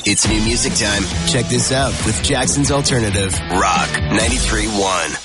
It's new music time. Check this out with Jackson's Alternative, Rock 93.1.